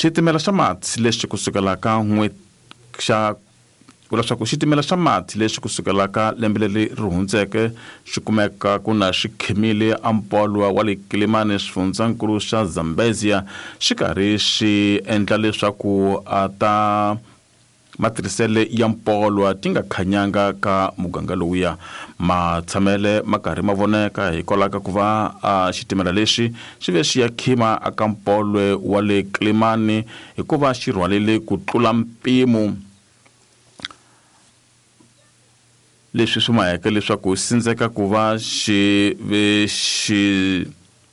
xitimela xa mati lexi kusukela ka xa vula swa ku xitimela xa mati lexi kusukela ka lembe leri hundzeke xi kumeka ku na xikhemile Ampolwa wa le Kilimani xifundzankulu xa Zambezia xi karhi xi endla leswaku ta matirhisele ya Mpolwa ti nga khanyanga ka muganga lowuya. Matshamele ma karhi ma voneka hikwalaho ka ku va xitimela lexi xi ve xi ya khima aka Mpolwa wa le Kilimani hikuva xi rhwalele ku tlula mpimo, leswi swi maheke leswaku sindzeka ku va xi ve xi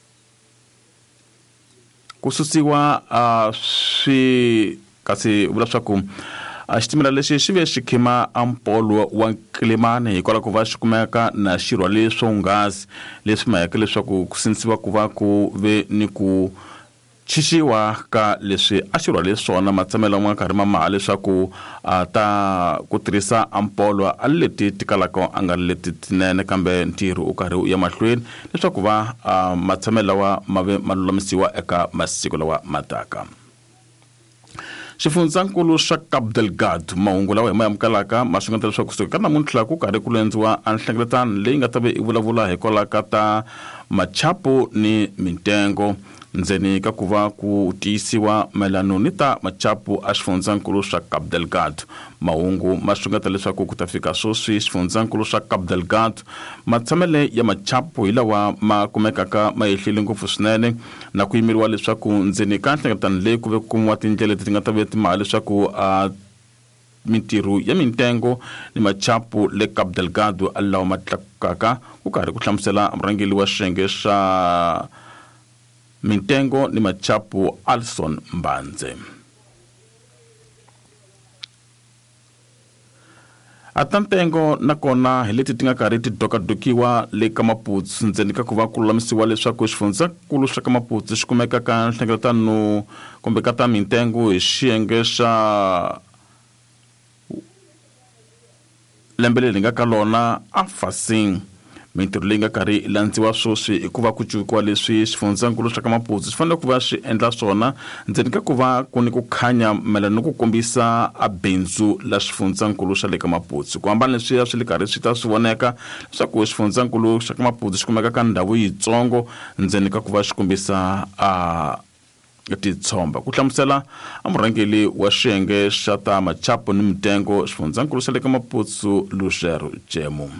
ku susiwa swi kasi vula swaku xitimela lexi xi ve xi khima Ampolwa wa Kilimani hikwalaho ku va xi kumeka na xirhwale swonghasi leswi maheke leswaku ku sindziwa ku va ku ve ni ku chixiwa ka leswi a xi rhwale swona. Matsamelo ma karhi ma maha leswaku ta ku tirhisa Ampolwa a leti ti kalaka a nga leti tinene, kambe ntirho u karhi u ya mahlweni leswaku va matsamelo lawa ma ve ma lulamisiwa eka masiku lawa mataka. Xifundzankulu xa Cabo Delgado, mahungu lawa hi ma amukelaka ma xungeta leswaku kusuka ka namuntlha ku karhi ku lendziwa nhlengeletano leyi nga ta ve i vulavula hikwalaho ka ta machapu ni mitengo ndzeni ka ku va ku tiyisiwa mayelano ni ta machapu a xifundzankulu xa Cabo Delgado. Mahungu ma xungeta leswaku ku ta fika swoswi xifundzankulu xa Cabo Delgado matshamele ya machapu hi lawa ma kumekaka ma yehlile ngopfu swinene, na ku yimeriwa leswaku ndzeni ka nhlengeletano leyi ku ve ku kumiwa tindlela leti nga ta ve timaha leswaku mintirho ya mitengo ni machapu le Cabo Delgado lawa ma tlakukaka. Ku karhi ku hlamusela murhangeli wa xiyenge xa mitengo ni machapu Alson Mbanze. Atantengo nakona hi leti ti nga karhi ti dokadokiwa le ka Maputsu ndzeni ka ku va ku lulamisiwa leswaku xifundzankulu xa ka Maputsu xi kumeka ka nhlengeletano kumbe ka ta mitengo hi xiyenge xa lembe leri nga ka lona Afasing. Mintirho leyi nga karhi landziwa swoswi i ku va ku cukiwa leswi xifundzankulu xa ka Maputsu xi fanele ku va swi endla swona ndzeni ka ku va ku ni ku khanya mayelana ni ku kombisa bindzu la xifundzankulu xa le ka Maputsu. Ku hambana leswiya swi le karhi swi ta swi voneka leswaku xifundzankulu xa ka Maputsu xi kumeka ka ndhawu yitsongo ndzeni ka ku va xi kombisa titshomba. Ku hlamusela murhangeli wa xiyenge xa ta machapu ni mitengo xifundzankulu xa le ka Maputsu Lushero Jemu.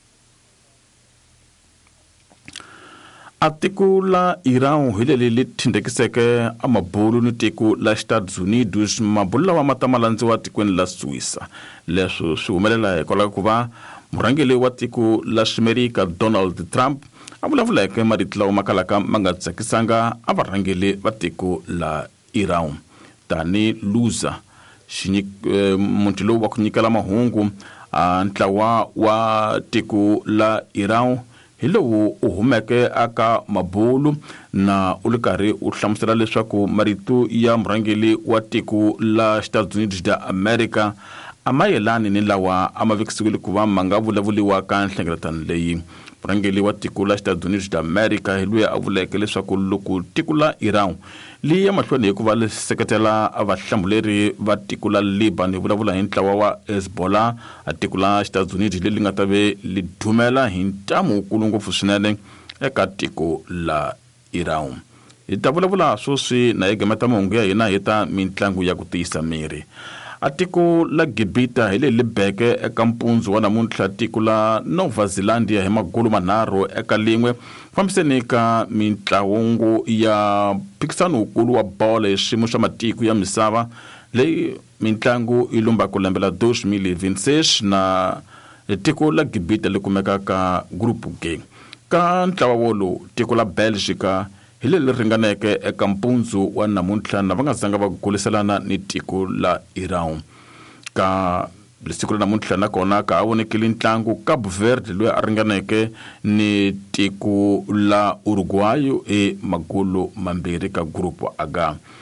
Tiko la Iran hi leli li thindekiseke mabulu ni tiko la Estados Unidos, mabulu lawa ma ta ma landziwa tikweni la Swissa. Leswi swi humelela hikwalaho ku va murhangeli wa tiko la Amerika Donald Trump a vulavuleke marito lawa ma kalaka ma nga tsakisanga varhangeli va tiko la Iran. Tani loser munhu lowu wa ku nyikela mahungu ntlawa wa tiko la Iran hi lowu u humeke aka mabulu na u ri karhi u hlamusela leswaku marito ya murhangeli wa tiko la Estados Unidos da America a ma yelani ni lawa a ma vekisiwile ku va ma nga vulavuliwa ka nhlengeletano leyi. Murhangeli wa tiko la Estados Unidos da America hi luya a vuleke leswaku loko tiko la Iran li ya mahlweni hi ku va le seketela vahlamuleri va tiko la Liban hi vulavula hi ntlawa wa Hezbollah, a tiko la Estados Unidos li nga ta ve li dumela hi ntamu wukulu ngopfu swinene eka tiko la Iran. Hi ta vulavula swoswi na hi gemeta mahungu ya hina hi ta mitlangu ya ku tiyisa miri. Tiko la Gibita hi le beke eka mpundzu wa namuntlha tiko la Nova Zelandia hi magulu manharhu eka lin'we fambiseni ka mitlangu ya phikisano wukulu wa bola hi xiyimo xa matiko ya misava leyi mitlangu yi lumbaka lembe la 2026 na tiko la Gibita li kumeka ka group G. Ka ntlawa wolo tiko la Belgica hi le ringaneke eka mpundzu wa namuntlha na va nga zanga va guliselana ni tiko la Iran. Ka siku la namuntlha na kona ka avonekile ntlangu Cabo Verde loyi a ringaneke ni tiko la Uruguay magulu mambirhi ka group H.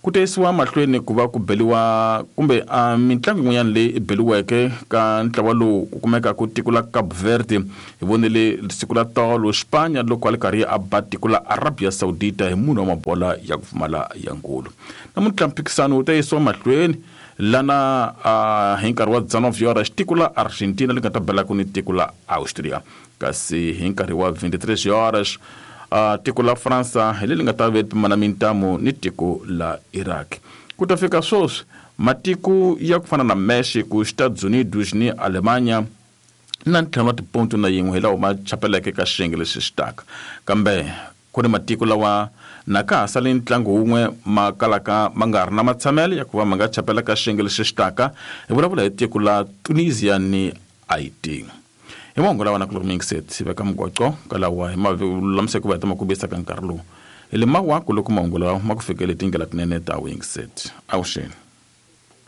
ku tesiwa mahlweni ku va ku beliwa kumbe mitlangu yin'wana leyi beliweke ka ntlawa lowu ku kumeka ku tiko la Cabo Verde hi vonile siku la tolo Spanya loko ali karhi a ba tiko la Arabia Saudita hi munhu wa mabola ya ku pfumala ya nkulu. Namuntlha mphikisano wu ta yisiwa mahlweni lana hi nkarhi wa dzana of yora tiko la Argentina li nga ta bela ku ni tiko la Austria, kasi hi nkarhi wa 23 horas tiko la Fransa hi nga ta vepimana mintamo ni tiko la Iraq. Ku ta fika swoswi matiko ya ku fana na Mexico, Estados Unidos ni Alemanya na ntlhanu wa tiponto na yin'we lawa ma chapeleke ka xiyenge lexi xitaka, kambe ku ni matiko lawa na ka ha sale ntlangu wun'we ma kalaka ma nga ri na matshamelo ya ku va ma nga chapela ka xiyenge lexi xitaka, hi vulavula hi tiko la Tunisia ni Haiti. Hi mahungu lawa na kulumi ngiseti veka mugwaco ka lawa hi mavulamuseko va heta ma ku bisa ka nkarhi lowu hi le mawaku loko mahungu lawa ma ku fikele tingela tinene ta wingiseti. Avuxeni.